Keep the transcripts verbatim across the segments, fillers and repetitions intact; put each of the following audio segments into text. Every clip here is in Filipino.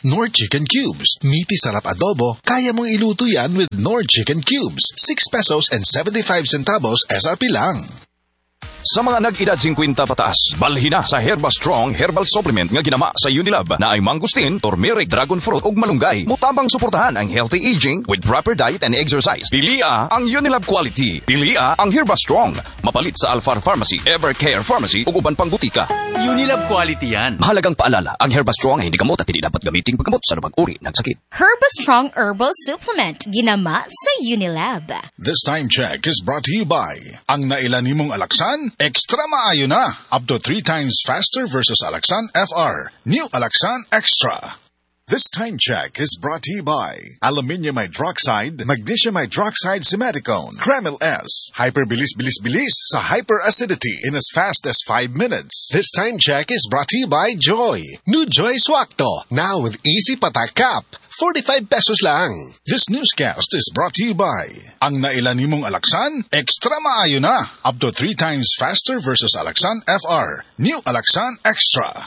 Nor Chicken Cubes. Meaty sarap adobo, kaya mong iluto yan with Nor Chicken Cubes. six pesos and seventy-five centavos S R P lang. Sa mga nag-edad fifty pataas, balhin na sa Herba Strong Herbal Supplement nga ginama sa Unilab na ay mangustin, turmeric, dragon fruit ug malunggay. Mutabang suportahan ang healthy aging with proper diet and exercise. Pilia ang Unilab quality. Pilia ang Herba Strong. Mapalit sa Alfar Pharmacy, Evercare Pharmacy ug uban pang butika. Unilab quality yan. Mahalagang paalala, ang Herba Strong ay hindi gamot at hindi dapat gamitin paggamot sa lumang uri ng sakit. Herba Strong Herbal Supplement ginama sa Unilab. This time check is brought to you by ang nailan nimong Alaxan. Extra maayo na. Up to three times faster versus Alaxan F R. New Alaxan Extra. This time check is brought to you by Aluminium Hydroxide, Magnesium Hydroxide Simeticone, Kremil S. Hyperbilis bilis bilis sa hyperacidity in as fast as five minutes. This time check is brought to you by Joy. New Joy Swakto, now with easy patak cap. forty-five pesos lang. This newscast is brought to you by ang nailan nimong Alaxan, extra maayo na. Up to three times faster versus Alaxan F R. New Alaxan Extra.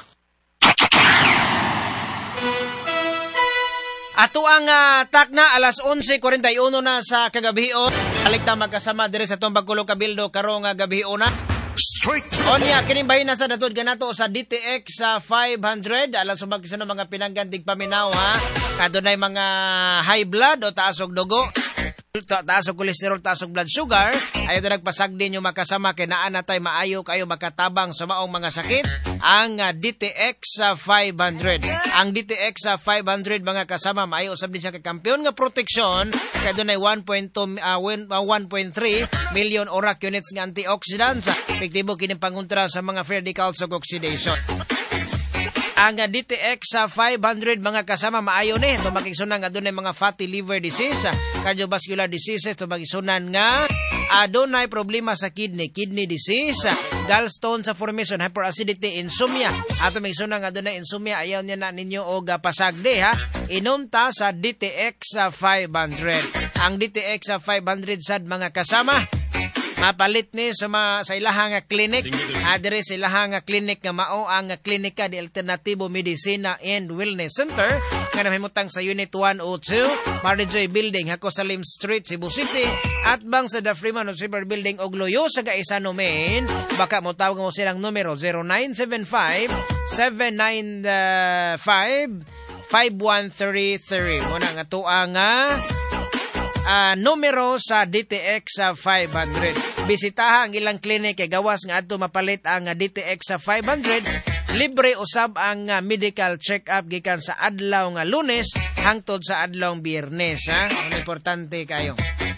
Ato ang uh, tak na alas eleven forty-one na sa kagabion. Alikta magkasama dire sa itong Bagkulong Kabildo karong uh, gabion na. O niya, kinimbahin na sa datod ganato sa D T X sa five hundred. Alam sumag sa mga pinanggandig paminaw ha. Adunay mga high blood o taas og dugo. Ta taas og kolesterol, taas og blood sugar. Ayo na nagpasagdi nyo makasama kay naa na tay maayo kayo makatabang sa maong mga sakit. Ang uh, D T X sa five hundred. Ang D T X sa five hundred mga kasama maayo usab din siya kay kampiyon nga proteksyon kay dunay one point two uh, one point three million ORAC units nga antioxidants. Epektibo kini pangontra sa mga free radicals ug oxidation. Ang uh, D T X sa five hundred mga kasama maayo ni ito makiksunan nga adunay mga fatty liver disease, cardiovascular diseases, ito makiksunan nga adunay problema sa kidney, kidney disease, gallstone sa formation, hyperacidity, insomnia. Ato makiksunan nga adunay insomnia, ayaw niya na ninyo og uh, pasagde ha. Inom ta sa D T X sa five hundred. Ang D T X sa five hundred sad mga kasama mapalit ni sa, ma, sa ilahang clinic. Adire sa ilahang clinic nga mao ang klinika di Alternatibo Medicina and Wellness Center nga namahimutang sa Unit one oh two, Marijoy Building, Hacosalim Street, Cebu City, at bang sa The Freeman of Silver Building og Loyo sa Gaisano, Maine. Baka mo tawag mo silang numero zero nine seven five, seven nine five, five one three three. Muna nga to ang Uh, numero sa D T X sa five hundred. Bisitaha ang ilang klinik kay gawas nga adto mapalit ang uh, D T X sa five hundred. Libre usab ang uh, medical check-up gikan sa adlaw nga Lunes hangtod sa adlaw Biyernes ha. Ano importante kayo.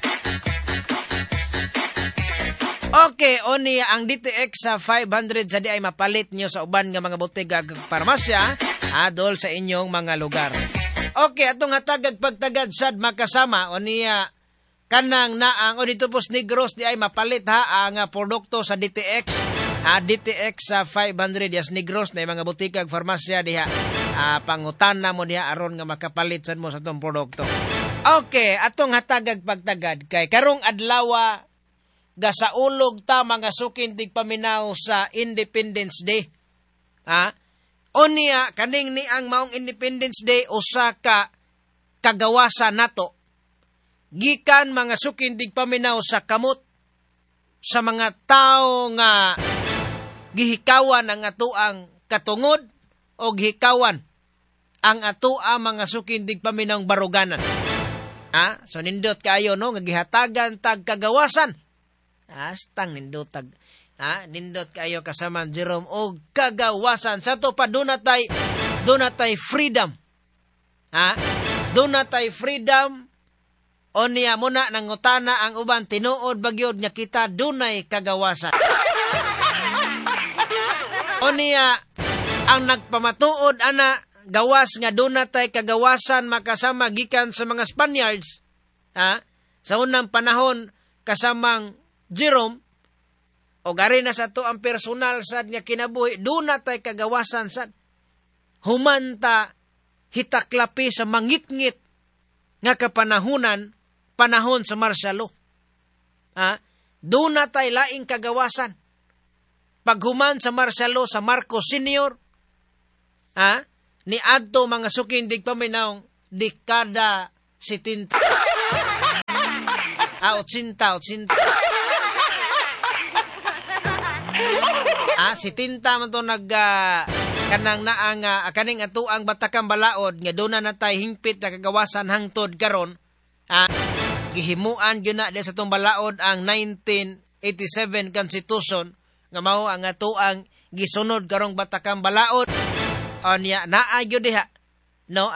Okay, oni ang D T X sa five hundred sa di ay mapalit nyo sa uban nga mga botega ug parmasya adol sa inyong mga lugar. Okay, atong hatagag pagtagad sad makasama o niya kanang naang o dito pos Negros di ay mapalit ha ang uh, produkto sa D T X. Uh, D T X sa uh, five hundred yas Negros na mga butikag farmasya diha. Uh, pangutan na mo diha aron nga makapalit sad mo sa itong produkto. Okay, atong hatagag pagtagad kay karong adlaw gasaulog ta mga sukintig paminaw sa Independence Day. Ha? O niya, kaning ni ang maong Independence Day, usa ka kagawasan nato. Gikan mga sukindig paminaw sa kamot, sa mga tao nga gihikawan ang atuang katungod, o gihikawan ang atuang mga sukindig paminaw baruganan. Ha? So nindot kayo, no? Nga gihatagan tag kagawasan. Astang nindot tag ha, nindot kayo kasama Jerome og kagawasan sa to pa dunatay dunatay freedom. Ha? Dunatay freedom o niya muna nangutana ang uban tinuod bagyod nga kita dunay kagawasan. O niya ang nagpamatuod ana gawas nga dunatay kagawasan makasama gikan sa mga Spaniards. Ha? Sa unang panahon kasamang Jerome o gari na sa to ang personal sad nga kinabuhi, doon na tayo kagawasan sad. Humanta, hitaklapi sa mangit-ngit nga kapanahunan, panahon sa martial law. Ha? Doon na tayo laing kagawasan. Paghuman sa martial law sa Marcos Senior, ha? ni adto mga sukindig paminaw dekada setenty. Ah, otsinta, otsinta. Ah, setenty man to nag uh, kanang naang uh, kaning ato ang batakang balaod nga doon na natay hingpit na kagawasan hangtod karon. Ah, gihimuan gyud na sa tong balaod ang nineteen eighty-seven Constitution nga mao ang ato ang gisunod karong batakang balaod. Onya naa gyud diha. No,